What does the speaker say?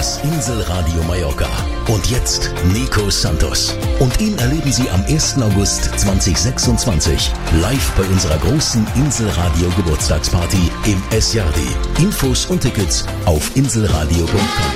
das Inselradio Mallorca. Und jetzt Nico Santos. Und ihn erleben Sie am 1. August 2026 live bei unserer großen Inselradio Geburtstagsparty im S-Jardi. Infos und Tickets auf inselradio.com.